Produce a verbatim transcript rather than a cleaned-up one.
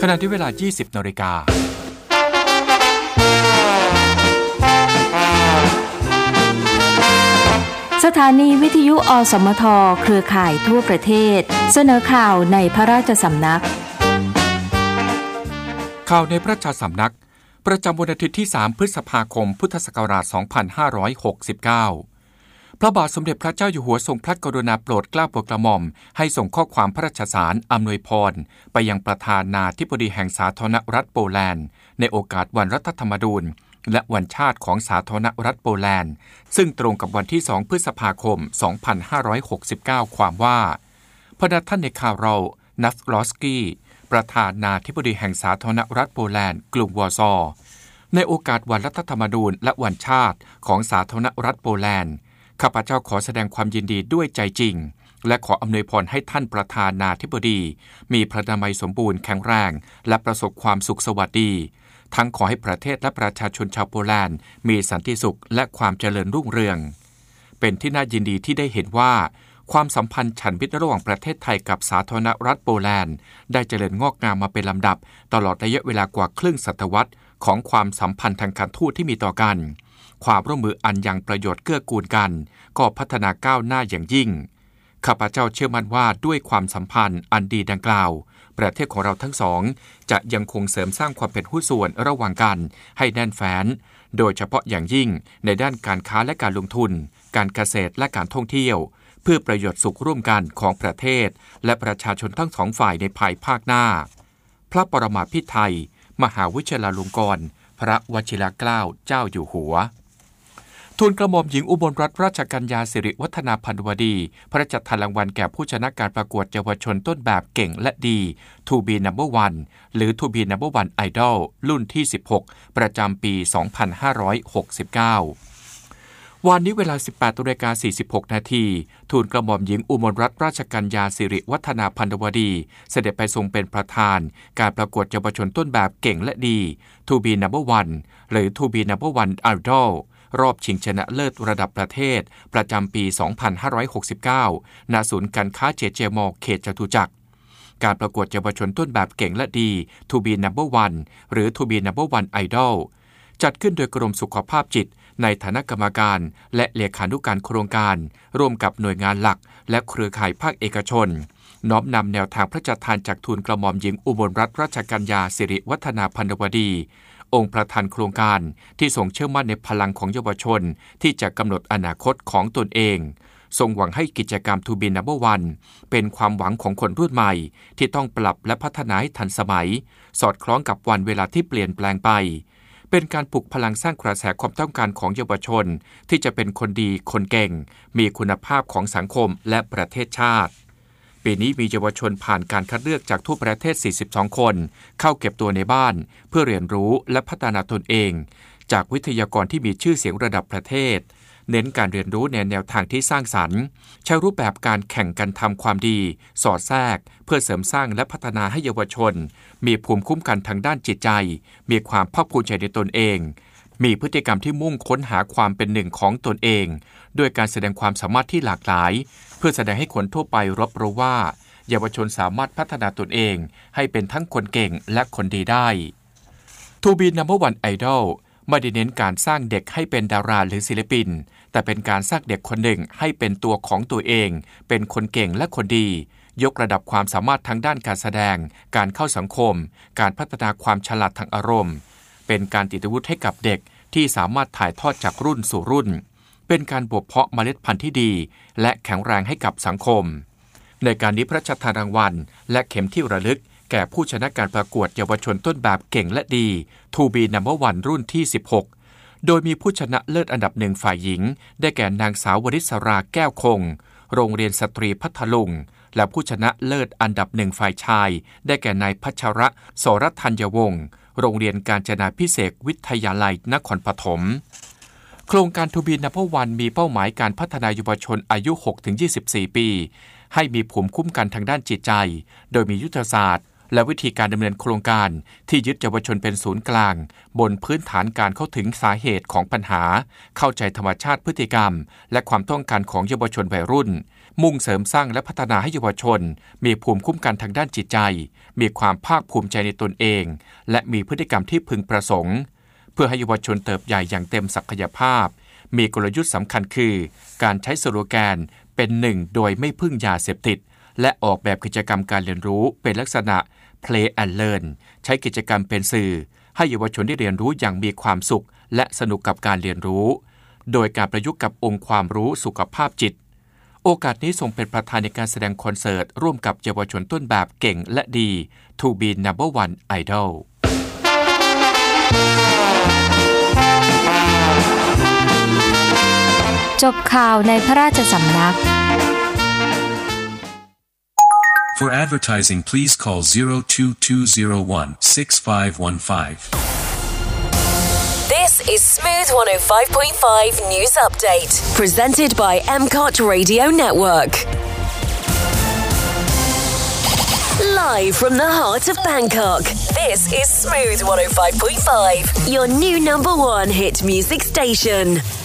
ขณะที่เวลา ยี่สิบ นาฬิกาสถานีวิทยุอสมทเครือข่ายทั่วประเทศเสนอข่าวในพระราชสำนักข่าวในพระราชสำนักประจำวันอาทิตย์ที่ สาม พฤษภาคม พุทธศักราช สองพันห้าร้อยหกสิบเก้า พระบาทสมเด็จพระเจ้าอยู่หัวทรงพระกรุณาโปรดเกล้าโปรดกระหม่อมให้ส่งข้อความพระราชสารอำนวยพรไปยังประธานาธิบดีแห่งสาธารณรัฐโปแลนด์ในโอกาสวันรัฐธรรมนูญและวันชาติของสาธารณรัฐโปแลนด์ซึ่งตรงกับวันที่ สอง พฤษภาคม สองพันห้าร้อยหกสิบเก้า ความว่าพระท่านในคาร์ล นัสลอสกี้ประธานาธิบดีแห่งสาธารณรัฐโปแลนด์กรุงวอร์ซอในโอกาสวันรัฐธรรมนูญและวันชาติของสาธารณรัฐโปแลนด์ข้าพเจ้าขอแสดงความยินดีด้วยใจจริงและขออำนวยพรให้ท่านประธานาธิบดีมีพระนามัยสมบูรณ์แข็งแรงและประสบความสุขสวัสดีทั้งขอให้ประเทศและประชาชนชาวโปแลนด์มีสันติสุขและความเจริญรุ่งเรืองเป็นที่น่ายินดีที่ได้เห็นว่าความสัมพันธ์ฉันมิตรระหว่างประเทศไทยกับสาธารณรัฐโปแลนด์ได้เจริญงอกงามมาเป็นลำดับตลอดระยะเวลากว่าครึ่งศตวรรษของความสัมพันธ์ทางการทูตที่มีต่อกันความร่วมมืออันยังประโยชน์เกื้อกูลกันก็พัฒนาก้าวหน้าอย่างยิ่งข้าพเจ้าเชื่อมั่นว่าด้วยความสัมพันธ์อันดีดังกล่าวประเทศของเราทั้งสองจะยังคงเสริมสร้างความเป็นหุ้นส่วนระหว่างกันให้แน่นแฟ้นโดยเฉพาะอย่างยิ่งในด้านการค้าและการลงทุนการเกษตรและการท่องเที่ยวเพื่อประโยชน์สุขร่วมกันของประเทศและประชาชนทั้งสองฝ่ายในภายภาคหน้าพระปรมาภิไธยมหาวิทยาลงกรณ์พระวชิรเกล้าเจ้าอยู่หัวทูลกระหม่อมหญิงอุบลรัตนราชกัญญาสิริวัฒนาพันวดีพระราชทานรางวัลแก่ผู้ชนะการประกวดเยาวชนต้นแบบเก่งและดี ทู บี นัมเบอร์ วัน หรือ ทู บี นัมเบอร์ วัน Idol รุ่นที่ สิบหก ประจำปี สองพันห้าร้อยหกสิบเก้า วันนี้เวลา สิบแปดนาฬิกาสี่สิบหก นาทีทูลกระหม่อมหญิงอุบลรัตนราชกัญญาสิริวัฒนาพันวดีเสด็จไปทรงเป็นประธานการประกวดเยาวชนต้นแบบเก่งและดี ทู บี นัมเบอร์ วัน หรือ ทู บี นัมเบอร์ วัน Idolรอบชิงชนะเลิศระดับประเทศประจำปี สองพันห้าร้อยหกสิบเก้า ณ ศูนย์การค้าเจเจมอลเขตจตุจักรการประกวดเยาวชนต้นแบบเก่งและดี ทู บี นัมเบอร์ วัน หรือ ทู บี นัมเบอร์ วัน Idol จัดขึ้นโดยกรมสุขภาพจิตในฐานะกรรมการและเลขานุการโครงการร่วมกับหน่วยงานหลักและเครือข่ายภาคเอกชนน้อมนำแนวทางพระราชทานจากทูลกระหม่อมหญิงอุบลรัตนราชกัญญาสิริวัฒนาพันวดีองค์ประธานโครงการที่ทรงเชื่อมั่นในพลังของเยาวชนที่จะกำหนดอนาคตของตนเองทรงหวังให้กิจกรรม ทู บี นัมเบอร์ วัน เป็นความหวังของคนรุ่นใหม่ที่ต้องปรับและพัฒนาให้ทันสมัยสอดคล้องกับวันเวลาที่เปลี่ยนแปลงไปเป็นการปลุกพลังสร้างกระแสความต้องการของเยาวชนที่จะเป็นคนดีคนเก่งมีคุณภาพของสังคมและประเทศชาติปีนี้มีเยาวชนผ่านการคัดเลือกจากทั่วประเทศสี่สิบสองคนเข้าเก็บตัวในบ้านเพื่อเรียนรู้และพัฒนาตนเองจากวิทยากรที่มีชื่อเสียงระดับประเทศเน้นการเรียนรู้ในแนวทางที่สร้างสรรค์ใช้รูปแบบการแข่งกันทำความดีสอดแทรกเพื่อเสริมสร้างและพัฒนาให้เยาวชนมีภูมิคุ้มกันทางด้านจิตใจมีความภาคภูมิใจในตนเองมีพฤติกรรมที่มุ่งค้นหาความเป็นหนึ่งของตนเองด้วยการแสดงความสามารถที่หลากหลายเพื่อแสดงให้คนทั่วไปรับรู้ว่าเยาวชนสามารถพัฒนาตนเองให้เป็นทั้งคนเก่งและคนดีได้ ทู บี นัมเบอร์ วัน Idol ไม่ได้เน้นการสร้างเด็กให้เป็นดาราหรือศิลปินแต่เป็นการสร้างเด็กคนหนึ่งให้เป็นตัวของตัวเองเป็นคนเก่งและคนดียกระดับความสามารถทางด้านการแสดงการเข้าสังคมการพัฒนาความฉลาดทางอารมณ์เป็นการติดอาวุธให้กับเด็กที่สามารถถ่ายทอดจากรุ่นสู่รุ่นเป็นการบ่มเพาะเมล็ดพันธุ์ที่ดีและแข็งแรงให้กับสังคมในการนี้พระราชทานรางวัลและเข็มที่ระลึกแก่ผู้ชนะการประกวดเยาวชนต้นแบบเก่งและดี ทู บี นัมเบอร์ วัน รุ่นที่ สิบหก โดยมีผู้ชนะเลิศอันดับหนึ่งฝ่ายหญิงได้แก่นางสาววริศราแก้วคงโรงเรียนสตรีพัทลุงและผู้ชนะเลิศอันดับหนึ่งฝ่ายชายได้แก่นายพัชระโสรธัญวงศ์โรงเรียนกาญจนาภิเษกวิทยาลัยนครปฐมโครงการ ทู บี นัมเบอร์ วัน มีเป้าหมายการพัฒนาเยาวชนอายุ หกถึงยี่สิบสี่ ปีให้มีภูมิคุ้มกันทางด้านจิตใจโดยมียุทธศาสตร์และวิธีการดำเนินโครงการที่ยึดเยาวชนเป็นศูนย์กลางบนพื้นฐานการเข้าถึงสาเหตุของปัญหาเข้าใจธรรมชาติพฤติกรรมและความต้องการของเยาวชนวัยรุ่นมุ่งเสริมสร้างและพัฒนาให้เยาวชนมีภูมิคุ้มกันทางด้านจิตใจมีความภาคภูมิใจในตนเองและมีพฤติกรรมที่พึงประสงค์เพื่อให้เยาวชนเติบใหญ่อย่างเต็มศักยภาพมีกลยุทธ์สำคัญคือการใช้สโลแกนเป็นหนึ่งโดยไม่พึ่งยาเสพติดและออกแบบกิจกรรมการเรียนรู้เป็นลักษณะ Play and Learn ใช้กิจกรรมเป็นสื่อให้เยาวชนได้เรียนรู้อย่างมีความสุขและสนุกกับการเรียนรู้โดยการประยุกต์กับองค์ความรู้สุขภาพจิตโอกาสนี้ทรงเป็นประธานในการแสดงคอนเสิร์ตร่วมกับเยาวชนต้นแบบเก่งและดี To be number one idol จบข่าวในพระราชสำนัก For advertising, please call zero two two zero one six five one five. This is Smooth one oh five point five News Update, presented by M C O T Radio Network. Live from the heart of Bangkok, this is Smooth one oh five point five, your new number one hit music station.